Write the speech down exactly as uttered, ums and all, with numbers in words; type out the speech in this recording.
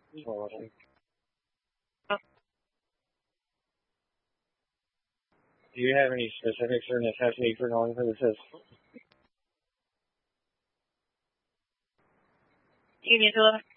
Well, do you have any specifics or necessity for knowing who this is? You need to look.